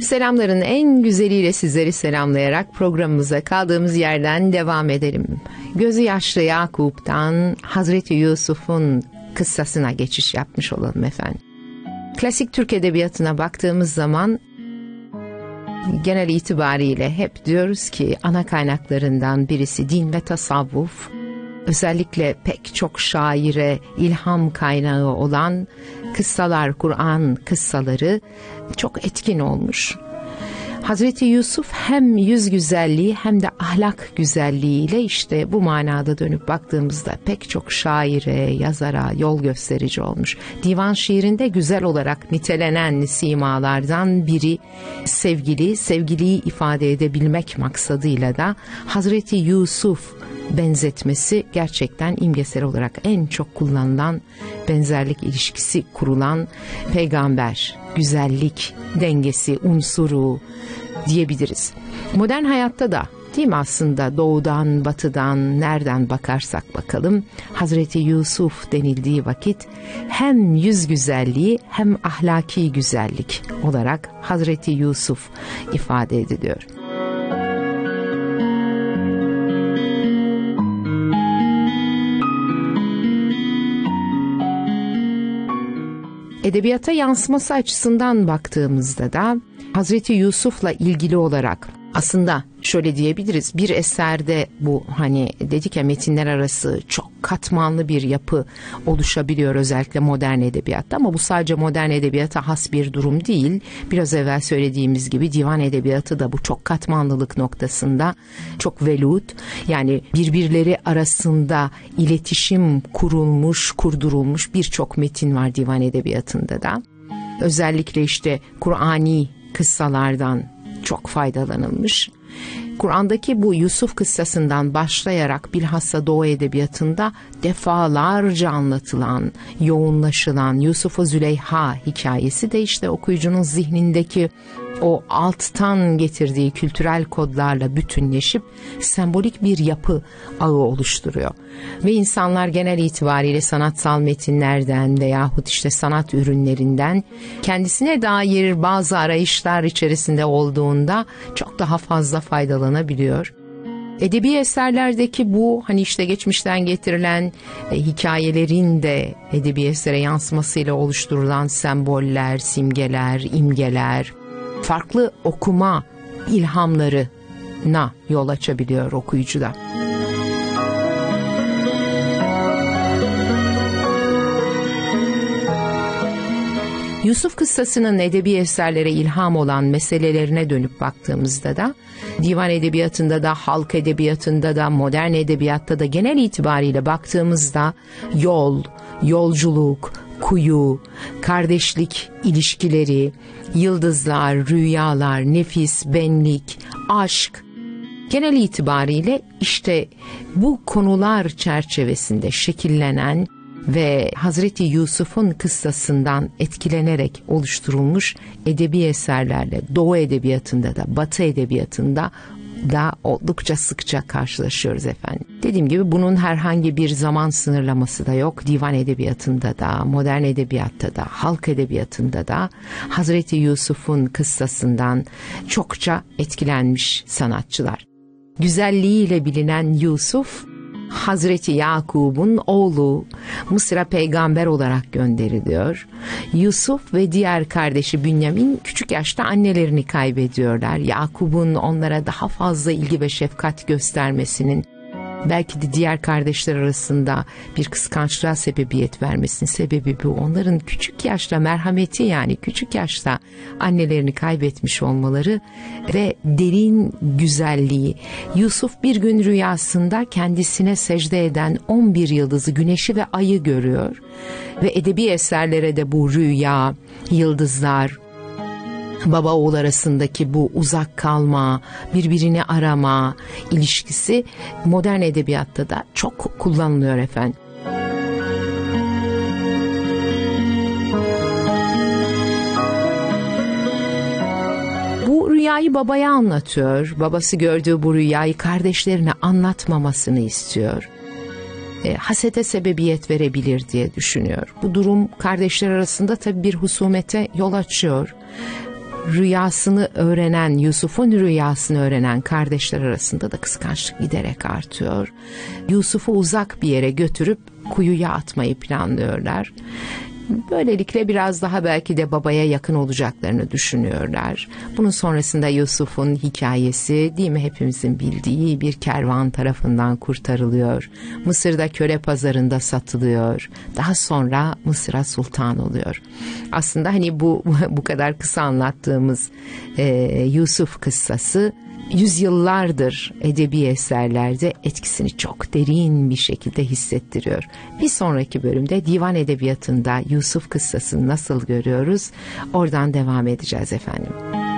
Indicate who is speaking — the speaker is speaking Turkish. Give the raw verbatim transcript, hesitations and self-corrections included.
Speaker 1: Selamların en güzeliyle sizleri selamlayarak programımıza kaldığımız yerden devam edelim. Gözü yaşlı Yakup'tan Hazreti Yusuf'un kıssasına geçiş yapmış olalım efendim. Klasik Türk edebiyatına baktığımız zaman genel itibariyle hep diyoruz ki ana kaynaklarından birisi din ve tasavvuf. Özellikle pek çok şaire ilham kaynağı olan kıssalar, Kur'an kıssaları çok etkin olmuş. Hazreti Yusuf hem yüz güzelliği hem de ahlak güzelliğiyle işte bu manada dönüp baktığımızda pek çok şaire, yazara yol gösterici olmuş. Divan şiirinde güzel olarak nitelenen simalardan biri sevgili, sevgiliyi ifade edebilmek maksadıyla da Hazreti Yusuf benzetmesi gerçekten imgesel olarak en çok kullanılan, benzerlik ilişkisi kurulan peygamber, güzellik dengesi unsuru diyebiliriz. Modern hayatta da değil mi aslında doğudan, batıdan, nereden bakarsak bakalım Hazreti Yusuf denildiği vakit hem yüz güzelliği hem ahlaki güzellik olarak Hazreti Yusuf ifade ediliyor. Edebiyata yansıması açısından baktığımızda da Hazreti Yusuf'la ilgili olarak aslında şöyle diyebiliriz, bir eserde bu hani dedik ya metinler arası çok katmanlı bir yapı oluşabiliyor özellikle modern edebiyatta, ama bu sadece modern edebiyata has bir durum değil. Biraz evvel söylediğimiz gibi divan edebiyatı da bu çok katmanlılık noktasında çok velut, yani birbirleri arasında iletişim kurulmuş, kurdurulmuş birçok metin var divan edebiyatında da. Özellikle işte Kur'ani kıssalardan çok faydalanılmış. Kur'an'daki bu Yusuf kıssasından başlayarak bilhassa Doğu edebiyatında defalarca anlatılan, yoğunlaşılan Yusuf-u Züleyha hikayesi de işte okuyucunun zihnindeki o alttan getirdiği kültürel kodlarla bütünleşip sembolik bir yapı ağı oluşturuyor. Ve insanlar genel itibariyle sanatsal metinlerden veyahut işte sanat ürünlerinden kendisine dair bazı arayışlar içerisinde olduğunda çok daha fazla faydalanabiliyor. Edebi eserlerdeki bu hani işte geçmişten getirilen e, hikayelerin de edebi esere yansımasıyla oluşturulan semboller, simgeler, imgeler, farklı okuma ilhamlarına yol açabiliyor okuyucuda. Yusuf kıssasının edebi eserlere ilham olan meselelerine dönüp baktığımızda da divan edebiyatında da, halk edebiyatında da, modern edebiyatta da genel itibariyle baktığımızda yol, yolculuk, kuyu, kardeşlik ilişkileri, yıldızlar, rüyalar, nefis, benlik, aşk, genel itibariyle işte bu konular çerçevesinde şekillenen ve Hazreti Yusuf'un kıssasından etkilenerek oluşturulmuş edebi eserlerle Doğu edebiyatında da Batı edebiyatında da oldukça sıkça karşılaşıyoruz efendim. Dediğim gibi bunun herhangi bir zaman sınırlaması da yok. Divan edebiyatında da, modern edebiyatta da, halk edebiyatında da Hazreti Yusuf'un kıssasından çokça etkilenmiş sanatçılar. Güzelliğiyle bilinen Yusuf, Hazreti Yakup'un oğlu, Mısır'a peygamber olarak gönderiliyor. Yusuf ve diğer kardeşi Bünyamin küçük yaşta annelerini kaybediyorlar. Yakup'un onlara daha fazla ilgi ve şefkat göstermesinin, belki de diğer kardeşler arasında bir kıskançlığa sebebiyet vermesinin sebebi bu. Onların küçük yaşta merhameti, yani küçük yaşta annelerini kaybetmiş olmaları ve derin güzelliği. Yusuf bir gün rüyasında kendisine secde eden on bir yıldızı, güneşi ve ayı görüyor. Ve edebi eserlere de bu rüya, yıldızlar, baba oğul arasındaki bu uzak kalma, birbirini arama ilişkisi modern edebiyatta da çok kullanılıyor efendim. Bu rüyayı babaya anlatıyor. Babası gördüğü bu rüyayı kardeşlerine anlatmamasını istiyor. E, hasete sebebiyet verebilir diye düşünüyor. Bu durum kardeşler arasında tabii bir husumete yol açıyor. rüyasını öğrenen, Yusuf'un rüyasını öğrenen kardeşler arasında da kıskançlık giderek artıyor. Yusuf'u uzak bir yere götürüp kuyuya atmayı planlıyorlar. Böylelikle biraz daha belki de babaya yakın olacaklarını düşünüyorlar. Bunun sonrasında Yusuf'un hikayesi, değil mi, hepimizin bildiği, bir kervan tarafından kurtarılıyor. Mısır'da köle pazarında satılıyor. Daha sonra Mısır'a sultan oluyor. Aslında hani bu bu kadar kısa anlattığımız e, Yusuf kıssası yüzyıllardır edebi eserlerde etkisini çok derin bir şekilde hissettiriyor. Bir sonraki bölümde divan edebiyatında Yusuf kıssasını nasıl görüyoruz? Oradan devam edeceğiz efendim.